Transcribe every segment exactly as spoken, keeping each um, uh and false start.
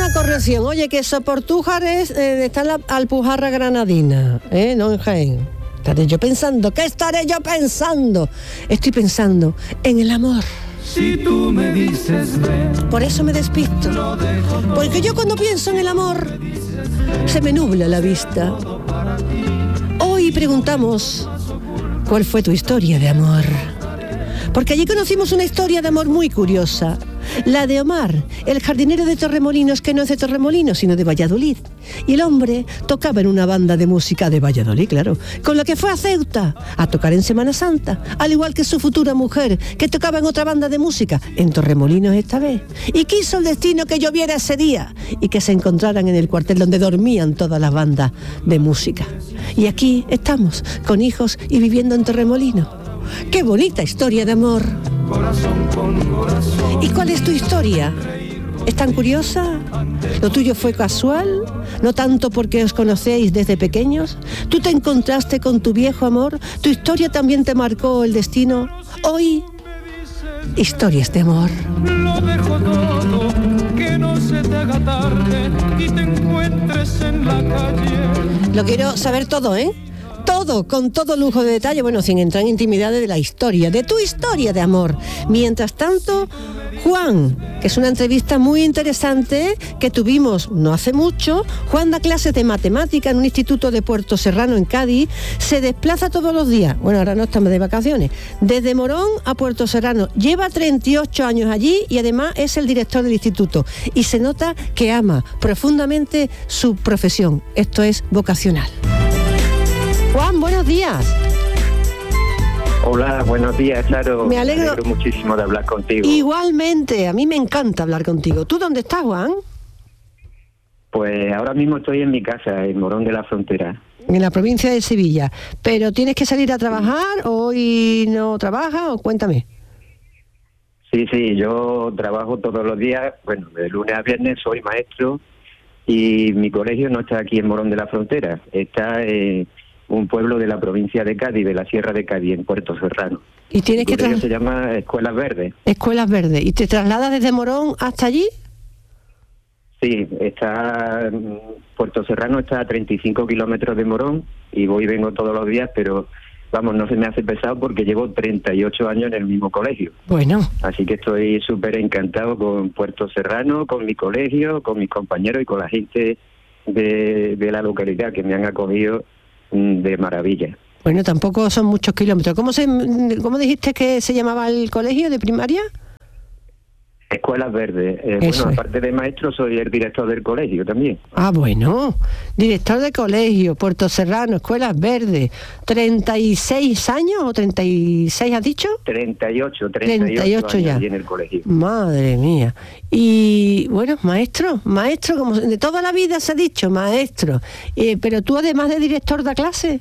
una corrección. Oye, que Soportújar es, eh, está en la Alpujarra Granadina, ¿eh? No en Jaén. Estaré yo pensando, ¿qué estaré yo pensando? Estoy pensando en el amor. Si tú me dices ven, por eso me despisto. Porque yo cuando pienso en el amor, se me nubla la vista. Hoy preguntamos, ¿cuál fue tu historia de amor? Porque allí conocimos una historia de amor muy curiosa. La de Omar, el jardinero de Torremolinos, que no es de Torremolinos, sino de Valladolid. Y el hombre tocaba en una banda de música de Valladolid, claro, con la que fue a Ceuta a tocar en Semana Santa, al igual que su futura mujer, que tocaba en otra banda de música, en Torremolinos esta vez. Y quiso el destino que lloviera ese día y que se encontraran en el cuartel donde dormían todas las bandas de música. Y aquí estamos, con hijos y viviendo en Torremolinos. ¡Qué bonita historia de amor! corazón con corazón. ¿Y cuál es tu historia? ¿Es tan curiosa? ¿Lo tuyo fue casual? ¿No tanto porque os conocéis desde pequeños? ¿Tú te encontraste con tu viejo amor? ¿Tu historia también te marcó el destino? Hoy, historias de amor. Lo dejo todo, que no se te haga tarde y te encuentres en la calle. Lo quiero saber todo, ¿eh? Todo, con todo lujo de detalle, bueno, sin entrar en intimidades de la historia, de tu historia de amor. Mientras tanto, Juan, que es una entrevista muy interesante que tuvimos no hace mucho. Juan da clases de matemática en un instituto de Puerto Serrano, en Cádiz. Se desplaza todos los días, bueno, ahora no estamos de vacaciones, desde Morón a Puerto Serrano. Lleva treinta y ocho años allí y además es el director del instituto. Y se nota que ama profundamente su profesión. Esto es vocacional. Juan, buenos días. Hola, buenos días, Charo. Me alegro, me alegro muchísimo de hablar contigo. Igualmente, a mí me encanta hablar contigo. ¿Tú dónde estás, Juan? Pues ahora mismo estoy en mi casa, en Morón de la Frontera. En la provincia de Sevilla. ¿Pero tienes que salir a trabajar? ¿Hoy no trabajas? O cuéntame. Sí, sí, yo trabajo todos los días. Bueno, de lunes a viernes soy maestro y mi colegio no está aquí en Morón de la Frontera. Está en un pueblo de la provincia de Cádiz, de la Sierra de Cádiz, en Puerto Serrano. ¿Y tienes que tra- se llama Escuelas Verdes. Escuelas Verdes. ¿Y te trasladas desde Morón hasta allí? Sí, está Puerto Serrano está a treinta y cinco kilómetros de Morón y voy y vengo todos los días, pero vamos, no se me hace pesado porque llevo treinta y ocho años en el mismo colegio. Bueno. Así que estoy súper encantado con Puerto Serrano, con mi colegio, con mis compañeros y con la gente de, de la localidad que me han acogido de maravilla. Bueno, tampoco son muchos kilómetros. ¿Cómo se, cómo dijiste que se llamaba el colegio de primaria? Escuelas Verdes. Eh, bueno, aparte de maestro, soy el director del colegio también. Ah, bueno. Director de colegio, Puerto Serrano, Escuelas Verdes. ¿treinta y seis años o treinta y seis has dicho? treinta y ocho, treinta y ocho ya. Años en el colegio. Madre mía. Y bueno, maestro, maestro, como de toda la vida se ha dicho, maestro. Eh, pero tú además de director da clase.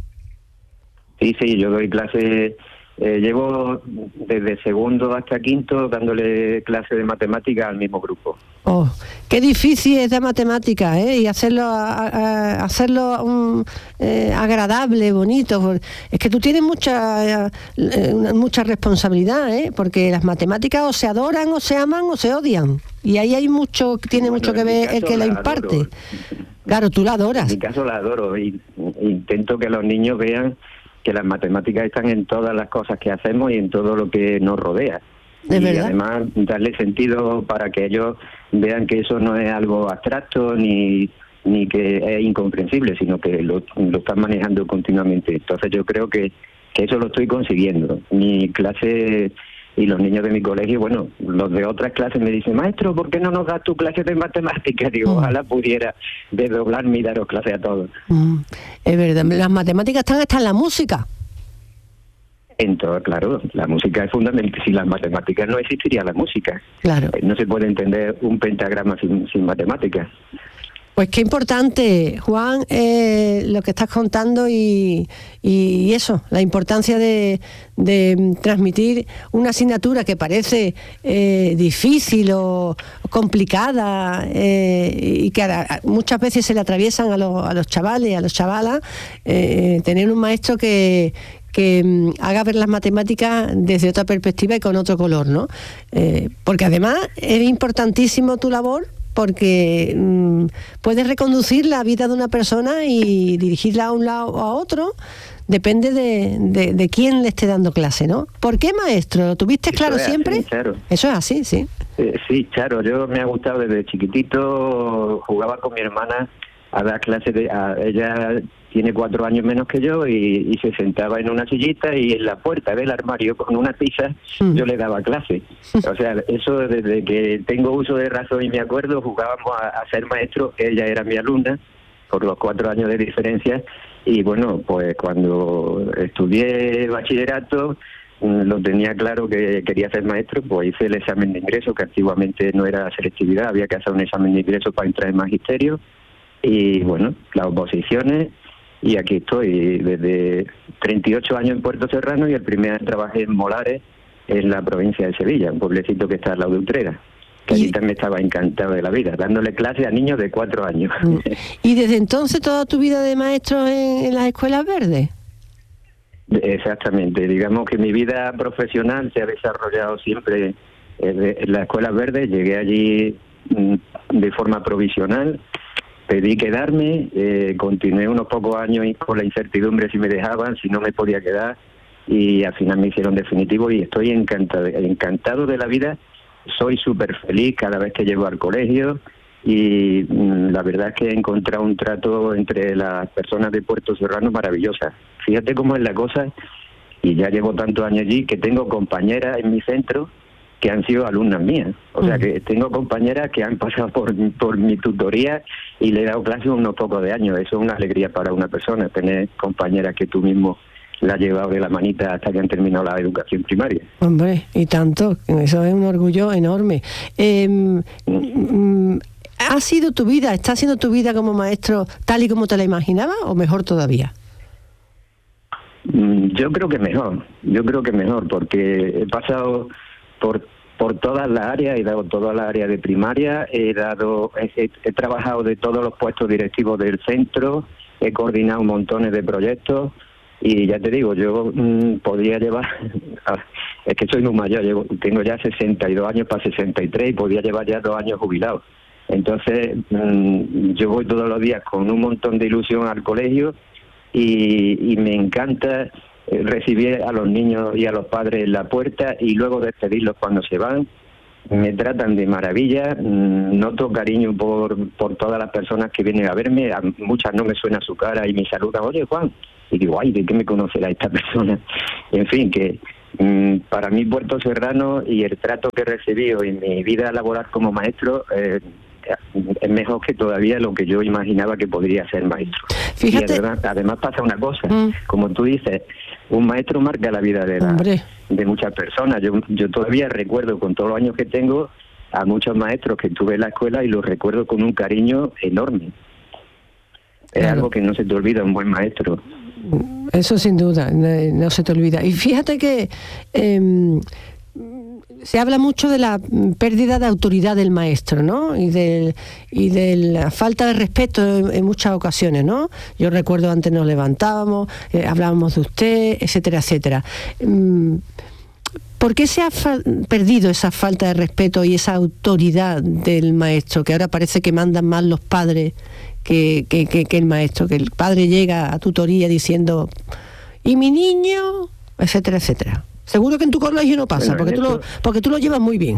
Sí, sí, yo doy clases. Eh, llevo desde segundo hasta quinto dándole clase de matemáticas al mismo grupo. Oh, qué difícil es de matemáticas, ¿eh? Y hacerlo, a, a, hacerlo um, eh, agradable, bonito. Es que tú tienes mucha eh, mucha responsabilidad, ¿eh? Porque las matemáticas o se adoran, o se aman, o se odian. Y ahí hay mucho, tiene bueno, mucho que ver el que la imparte. Adoro. Claro, tú la adoras. En mi caso la adoro y intento que los niños vean que las matemáticas están en todas las cosas que hacemos y en todo lo que nos rodea. ¿Es y verdad? Además darle sentido para que ellos vean que eso no es algo abstracto ni ni que es incomprensible, sino que lo, lo están manejando continuamente. Entonces yo creo que, que eso lo estoy consiguiendo. Mi clase y los niños de mi colegio, bueno, los de otras clases me dicen, maestro, ¿por qué no nos das tu clase de matemáticas? Digo, mm. ojalá pudiera desdoblarme y daros clase a todos. Mm. Es verdad, las matemáticas están hasta en la música. En todo, claro, la música es fundamental. Sin las matemáticas no existiría la música. Claro. No se puede entender un pentagrama sin, sin matemáticas. Pues qué importante, Juan, eh, lo que estás contando y, y eso, la importancia de, de transmitir una asignatura que parece eh, difícil o complicada eh, y que a, a, muchas veces se le atraviesan a, los, a los chavales, a los chavalas, eh, tener un maestro que... que um, haga ver las matemáticas desde otra perspectiva y con otro color, ¿no? Eh, porque además es importantísimo tu labor porque mmm, puedes reconducir la vida de una persona y dirigirla a un lado o a otro. Depende de, de, de quién le esté dando clase, ¿no? ¿Por qué maestro? ¿Lo tuviste claro siempre? Así, Charo. Eso es así, sí. Eh, sí, Charo, yo me ha gustado desde chiquitito, jugaba con mi hermana a dar clases, de, a, ella tiene cuatro años menos que yo y, y se sentaba en una sillita y en la puerta del armario con una tiza mm. yo le daba clase. O sea, eso desde que tengo uso de razón y me acuerdo, jugábamos a, a ser maestro, ella era mi alumna, por los cuatro años de diferencia, y bueno, pues cuando estudié bachillerato, lo tenía claro que quería ser maestro, pues hice el examen de ingreso, que antiguamente no era selectividad, había que hacer un examen de ingreso para entrar en magisterio, y bueno, las oposiciones, y aquí estoy desde treinta y ocho años en Puerto Serrano, y el primer año trabajé en Molares, en la provincia de Sevilla, un pueblecito que está al lado de Utrera, que allí también estaba encantado de la vida, dándole clases a niños de cuatro años. ¿Y desde entonces toda tu vida de maestro en, en las escuelas verdes? Exactamente, digamos que mi vida profesional se ha desarrollado siempre en las escuelas verdes. Llegué allí de forma provisional, pedí quedarme, eh, continué unos pocos años con la incertidumbre si me dejaban, si no me podía quedar, y al final me hicieron definitivo y estoy encantado, encantado de la vida. Soy súper feliz cada vez que llego al colegio y mmm, la verdad es que he encontrado un trato entre las personas de Puerto Serrano maravillosa. Fíjate cómo es la cosa, y ya llevo tantos años allí que tengo compañeras en mi centro que han sido alumnas mías. O sea que tengo compañeras que han pasado por, por mi tutoría y le he dado clases unos pocos de años. Eso es una alegría para una persona, tener compañeras que tú mismo la has llevado de la manita hasta que han terminado la educación primaria. Hombre, y tanto, eso es un orgullo enorme. Eh, mm. ¿Ha sido tu vida, está siendo tu vida como maestro tal y como te la imaginabas o mejor todavía? Yo creo que mejor, yo creo que mejor, porque he pasado por por todas las áreas, he dado todas las áreas de primaria, he dado he, he trabajado de todos los puestos directivos del centro, he coordinado montones de proyectos. Y ya te digo, yo mmm, podría llevar, es que soy muy mayor, llevo, tengo ya sesenta y dos años para sesenta y tres y podría llevar ya dos años jubilado. Entonces, mmm, yo voy todos los días con un montón de ilusión al colegio y, y me encanta eh, recibir a los niños y a los padres en la puerta y luego despedirlos cuando se van. Me tratan de maravilla, mmm, noto cariño por, por todas las personas que vienen a verme, a muchas no me suena su cara y me saludan, oye Juan, y digo, ay, ¿de qué me conocerá esta persona? En fin, que mmm, para mí Puerto Serrano y el trato que he recibido en mi vida laboral como maestro eh, es mejor que todavía lo que yo imaginaba que podría ser maestro. Fíjate. Y además, además pasa una cosa, mm. como tú dices, un maestro marca la vida de, la, de muchas personas. Yo, yo todavía recuerdo, con todos los años que tengo, a muchos maestros que tuve en la escuela y los recuerdo con un cariño enorme. Es claro. Algo que no se te olvida, un buen maestro. Eso sin duda, no se te olvida. Y fíjate que eh, se habla mucho de la pérdida de autoridad del maestro, ¿no? Y de, y de la falta de respeto en, en muchas ocasiones, ¿no? Yo recuerdo antes nos levantábamos, eh, hablábamos de usted, etcétera, etcétera. Mm, ¿Por qué se ha fa- perdido esa falta de respeto y esa autoridad del maestro? Que ahora parece que mandan más los padres que, que, que, que el maestro, que el padre llega a tutoría diciendo ¿y mi niño? Etcétera, etcétera. Seguro que en tu colegio no pasa, bueno, porque, tú eso, lo, porque tú lo llevas muy bien.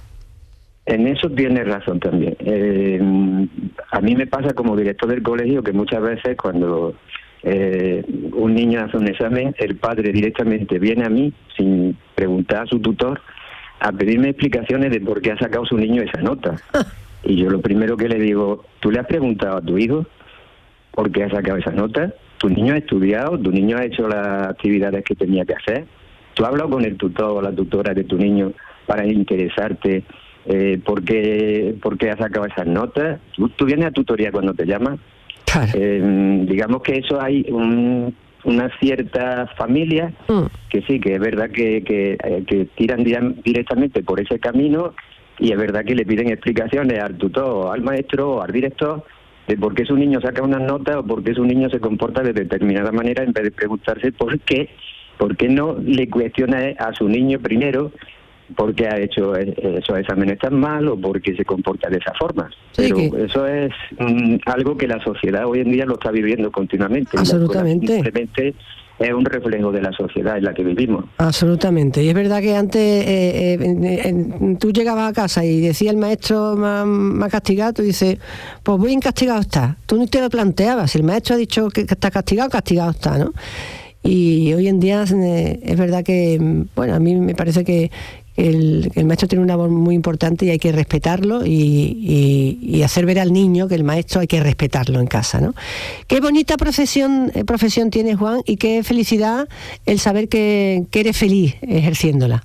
En eso tienes razón también. Eh, a mí me pasa como director del colegio que muchas veces cuando eh, un niño hace un examen, el padre directamente viene a mí sin preguntar a su tutor a pedirme explicaciones de por qué ha sacado su niño esa nota. Y yo lo primero que le digo, ¿tú le has preguntado a tu hijo por qué ha sacado esa nota? ¿Tu niño ha estudiado? ¿Tu niño ha hecho las actividades que tenía que hacer? ¿Tú has hablado con el tutor o la tutora de tu niño para interesarte eh, por, qué, por qué ha sacado esas notas? ¿Tú, tú vienes a tutoría cuando te llaman? Claro. Eh, digamos que eso hay un, una cierta familia mm. que sí, que es verdad que, que, que tiran directamente por ese camino. Y es verdad que le piden explicaciones al tutor, al maestro o al director de por qué su niño saca unas notas o por qué su niño se comporta de determinada manera, en vez de preguntarse por qué, por qué no le cuestiona a su niño primero porque ha hecho esos exámenes tan mal o porque se comporta de esa forma. Sí, pero que... eso es mm, algo que la sociedad hoy en día lo está viviendo continuamente. Absolutamente. Simplemente es un reflejo de la sociedad en la que vivimos. Absolutamente. Y es verdad que antes eh, eh, eh, tú llegabas a casa y decía el maestro me ha castigado, tú dices, pues bien castigado está. Tú no te lo planteabas. Si el maestro ha dicho que está castigado, castigado está, ¿no? Y hoy en día eh, es verdad que, bueno, a mí me parece que el, el maestro tiene una voz muy importante y hay que respetarlo y, y, y hacer ver al niño que el maestro hay que respetarlo en casa, ¿no? Qué bonita profesión, eh, profesión tienes, Juan, y qué felicidad el saber que, que eres feliz ejerciéndola.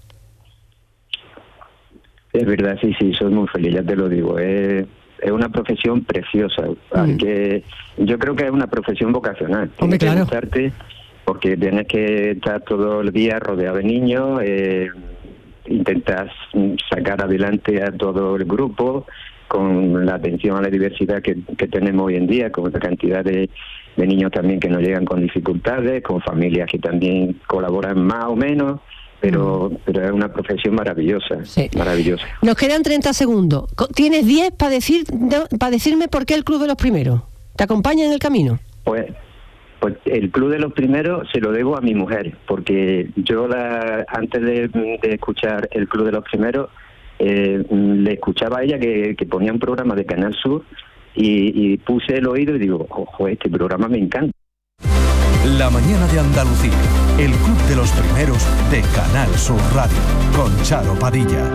Es verdad, sí, sí, soy muy feliz, ya te lo digo. Es, es una profesión preciosa. Mm. Que yo creo que es una profesión vocacional. Hombre, Tienes claro. que gustarte porque tienes que estar todo el día rodeado de niños, eh, intentas sacar adelante a todo el grupo con la atención a la diversidad que, que tenemos hoy en día, con la cantidad de, de niños también que nos llegan con dificultades, con familias que también colaboran más o menos, pero, mm. pero es una profesión maravillosa, sí. maravillosa. Nos quedan treinta segundos. ¿Tienes diez para decir, para decirme por qué el Club de los Primeros? ¿Te acompaña en el camino? Pues... Pues el Club de los Primeros se lo debo a mi mujer, porque yo la, antes de, de escuchar el Club de los Primeros, eh, le escuchaba a ella que, que ponía un programa de Canal Sur y, y puse el oído y digo, ojo, este programa me encanta. La mañana de Andalucía, el Club de los Primeros de Canal Sur Radio, con Charo Padilla.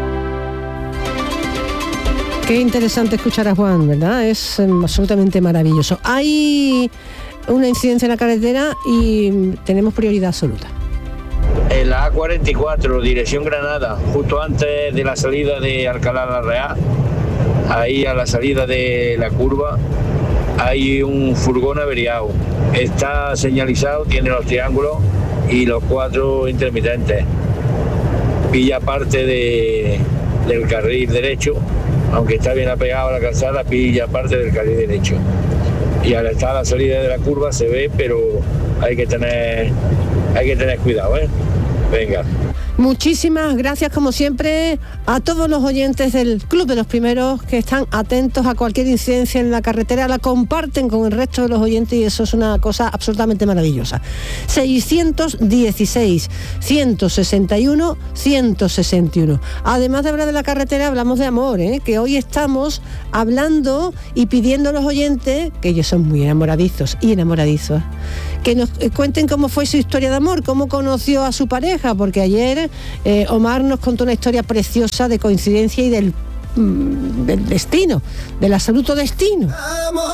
Qué interesante escuchar a Juan, ¿verdad? Es um, absolutamente maravilloso. Hay una incidencia en la carretera y tenemos prioridad absoluta. En la A cuarenta y cuatro, dirección Granada, justo antes de la salida de Alcalá la Real, ahí a la salida de la curva, hay un furgón averiado. Está señalizado, tiene los triángulos y los cuatro intermitentes. Pilla parte de, del carril derecho, aunque está bien apegado a la calzada, pilla parte del carril derecho. Y al estar a la salida de la curva se ve, pero hay que tener hay que tener cuidado, ¿eh? Venga. Muchísimas gracias, como siempre, a todos los oyentes del Club de los Primeros que están atentos a cualquier incidencia en la carretera, la comparten con el resto de los oyentes y eso es una cosa absolutamente maravillosa. seiscientos dieciséis, ciento sesenta y uno, ciento sesenta y uno. Además de hablar de la carretera, hablamos de amor, ¿eh? Que hoy estamos hablando y pidiendo a los oyentes, que ellos son muy enamoradizos y enamoradizos, que nos cuenten cómo fue su historia de amor, cómo conoció a su pareja, porque ayer eh, Omar nos contó una historia preciosa de coincidencia y del, mm, del destino, del absoluto destino.